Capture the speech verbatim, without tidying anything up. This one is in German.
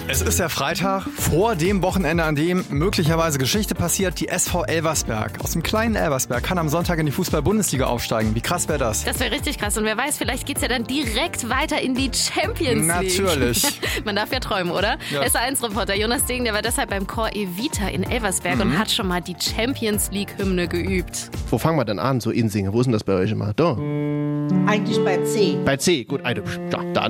Es ist der Freitag vor dem Wochenende, an dem möglicherweise Geschichte passiert. Die S V Elversberg aus dem kleinen Elversberg kann am Sonntag in die Fußball-Bundesliga aufsteigen. Wie krass wäre das? Das wäre richtig krass. Und wer weiß, vielleicht geht's ja dann direkt weiter in die Champions League. Natürlich. Man darf ja träumen, oder? Ja. S A eins-Reporter Jonas Degen, der war deshalb beim Chor Evita in Elversberg mhm. und hat schon mal die Champions League-Hymne geübt. Wo fangen wir denn an, so Insingen? Wo ist denn das bei euch immer? Da. Eigentlich bei C. Bei C, gut, eine, ja, dann.